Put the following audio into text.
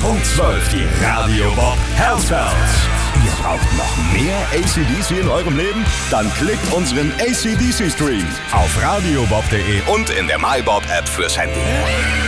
Punkt 12 die Radio Bob Health Bells. Ihr braucht noch mehr AC/DC in eurem Leben? Dann klickt unseren AC/DC Stream auf radiobob.de und in der MyBob App fürs Handy.